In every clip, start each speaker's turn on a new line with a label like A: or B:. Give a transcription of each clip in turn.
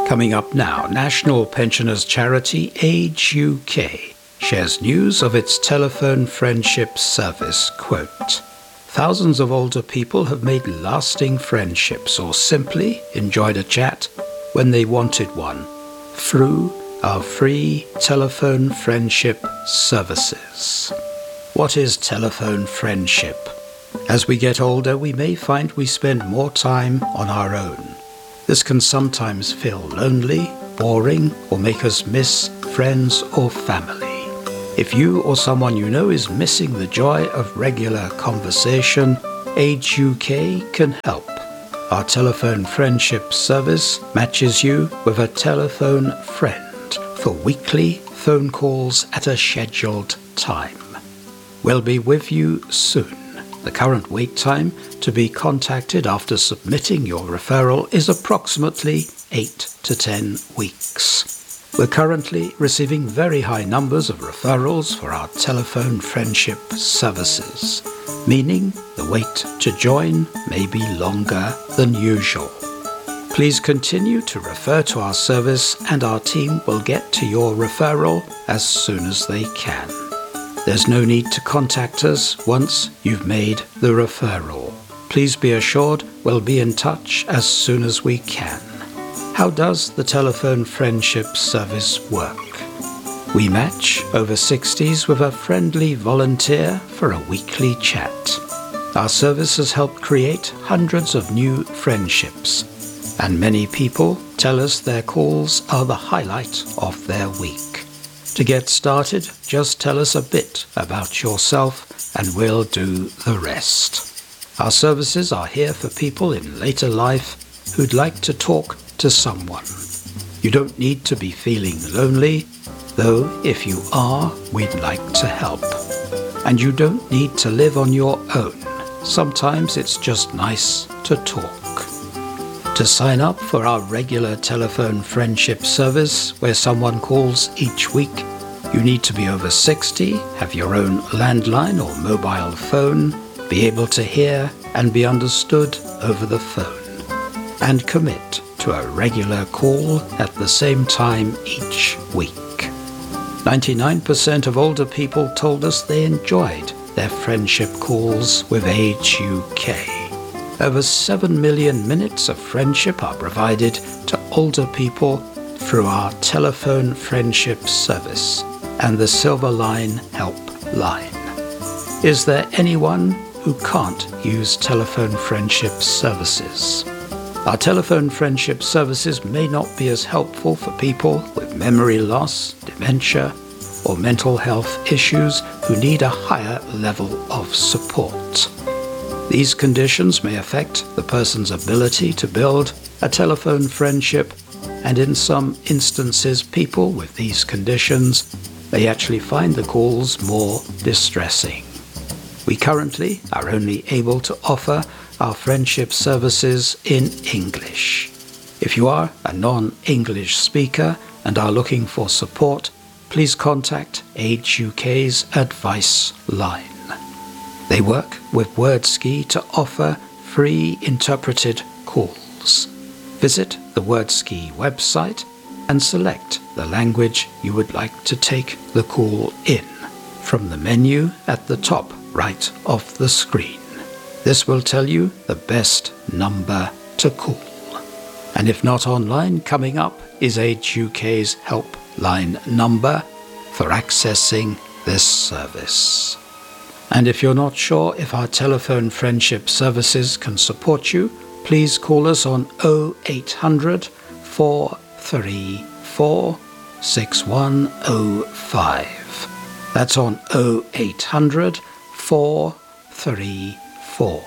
A: Coming up now, national pensioners charity Age UK shares news of its telephone friendship service. Quote, "Thousands of older people have made lasting friendships or simply enjoyed a chat when they wanted one through our free telephone friendship services." What is telephone friendship? As we get older, we may find we spend more time on our own. This can sometimes feel lonely, boring, or make us miss friends or family. If you or someone you know is missing the joy of regular conversation, Age UK can help. Our telephone friendship service matches you with a telephone friend for weekly phone calls at a scheduled time. We'll be with you soon. The current wait time to be contacted after submitting your referral is approximately 8 to 10 weeks. We're currently receiving very high numbers of referrals for our telephone friendship services, meaning the wait to join may be longer than usual. Please continue to refer to our service and our team will get to your referral as soon as they can. There's no need to contact us once you've made the referral. Please be assured we'll be in touch as soon as we can. How does the telephone friendship service work? We match over 60s with a friendly volunteer for a weekly chat. Our service has helped create hundreds of new friendships, and many people tell us their calls are the highlight of their week. To get started, just tell us a bit about yourself and we'll do the rest. Our services are here for people in later life who'd like to talk to someone. You don't need to be feeling lonely, though if you are, we'd like to help. And you don't need to live on your own. Sometimes it's just nice to talk. To sign up for our regular telephone friendship service, where someone calls each week, you need to be over 60, have your own landline or mobile phone, be able to hear and be understood over the phone, and commit to a regular call at the same time each week. 99% of older people told us they enjoyed their friendship calls with Age UK. Over 7 million minutes of friendship are provided to older people through our telephone friendship service and the Silver Line helpline. Is there anyone who can't use telephone friendship services? Our telephone friendship services may not be as helpful for people with memory loss, dementia, or mental health issues who need a higher level of support. These conditions may affect the person's ability to build a telephone friendship, and in some instances, people with these conditions may actually find the calls more distressing. We currently are only able to offer our friendship services in English. If you are a non-English speaker and are looking for support, please contact Age UK's advice line. They work with WordSki to offer free interpreted calls. Visit the WordSki website and select the language you would like to take the call in from the menu at the top right of the screen. This will tell you the best number to call. And if not online, coming up is Age UK's helpline number for accessing this service. And if you're not sure if our telephone friendship services can support you, please call us on 0800 434 6105. That's on 0800 434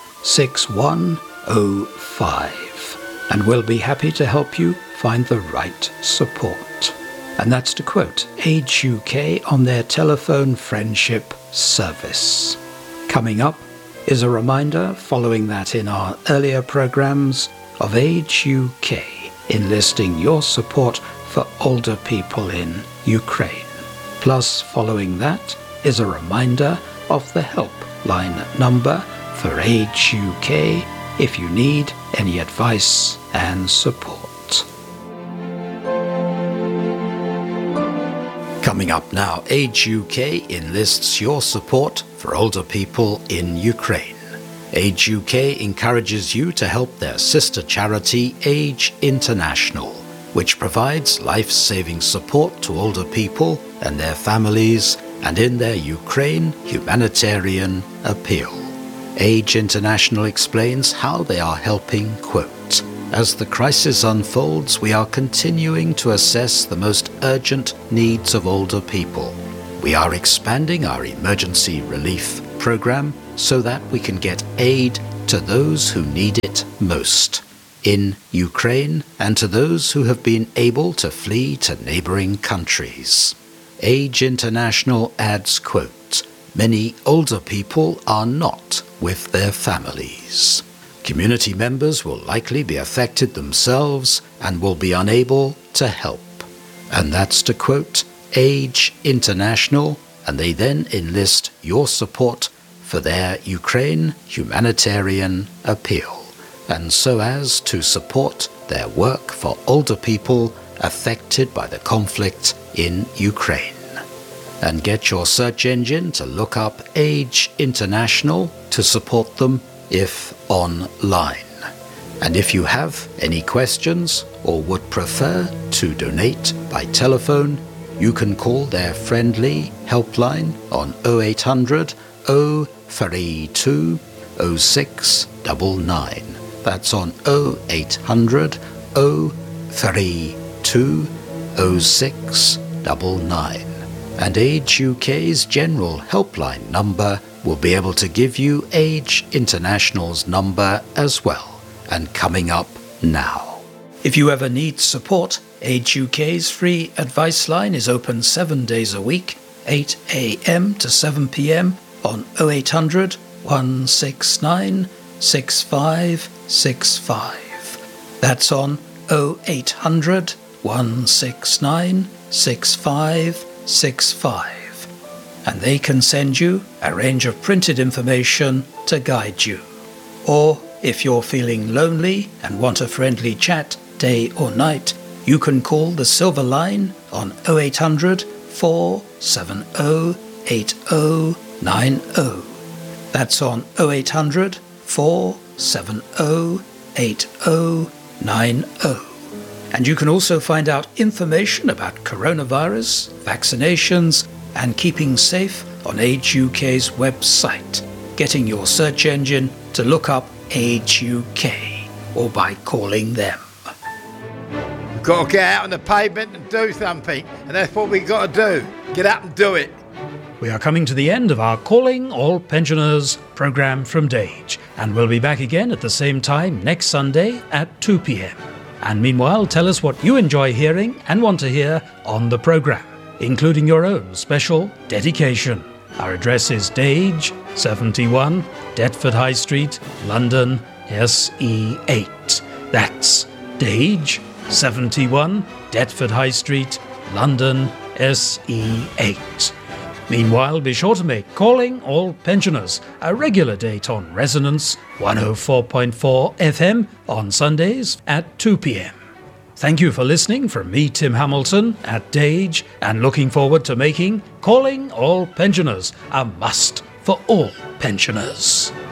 A: 6105. And we'll be happy to help you find the right support. And that's to quote Age UK on their telephone friendship service. Coming up is a reminder, following that in our earlier programs, of Age UK enlisting your support for older people in Ukraine. Plus, following that is a reminder of the helpline number for Age UK if you need any advice and support. Coming up now, Age UK enlists your support for older people in Ukraine. Age UK encourages you to help their sister charity Age International, which provides life-saving support to older people and their families and in their Ukraine humanitarian appeal. Age International explains how they are helping, quote, "As the crisis unfolds, we are continuing to assess the most urgent needs of older people. We are expanding our emergency relief program so that we can get aid to those who need it most in Ukraine and to those who have been able to flee to neighboring countries." Age International adds, quote, "Many older people are not with their families. Community members will likely be affected themselves and will be unable to help." And that's to quote Age International, and they then enlist your support for their Ukraine humanitarian appeal, and so as to support their work for older people affected by the conflict in Ukraine. And get your search engine to look up Age International to support them if online. And if you have any questions or would prefer to donate by telephone, you can call their friendly helpline on 0800 032 0699. That's on 0800 032 0699. And Age UK's general helpline number will be able to give you Age International's number as well, and coming up now. If you ever need support, Age UK's free advice line is open 7 days a week, 8 a.m. to 7 p.m. on 0800 169 6565. That's on 0800 169 6565. And they can send you a range of printed information to guide you. Or if you're feeling lonely and want a friendly chat day or night, you can call the Silver Line on 0800 470 8090. That's on 0800 470 8090. And you can also find out information about coronavirus, vaccinations, and keeping safe on Age UK's website, getting your search engine to look up Age UK, or by calling them.
B: We've got to get out on the pavement and do something, and that's what we've got to do. Get up and do it.
A: We are coming to the end of our Calling All Pensioners programme from Dage, and we'll be back again at the same time next Sunday at 2 p.m. And meanwhile, tell us what you enjoy hearing and want to hear on the programme, including your own special dedication. Our address is Dage, 71, Deptford High Street, London, SE8. That's Dage, 71, Deptford High Street, London, SE8. Meanwhile, be sure to make Calling All Pensioners a regular date on Resonance 104.4 FM on Sundays at 2 p.m. Thank you for listening from me, Tim Hamilton, at Dage, and looking forward to making Calling All Pensioners a must for all pensioners.